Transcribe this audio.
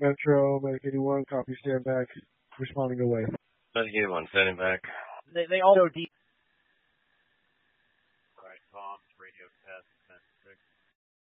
Metro, Medic 81, copy, stand back, responding away. Medic 81, standing back. They all know deep. Alright, comms, radio test, 10-6.